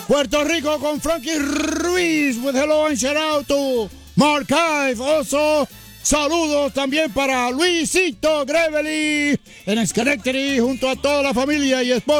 Puerto Rico con Frankie Ruiz. With hello and shout out to Mark Ive. Also, saludos también para Luisito Grevely en Schenectady junto a toda la familia y esposa.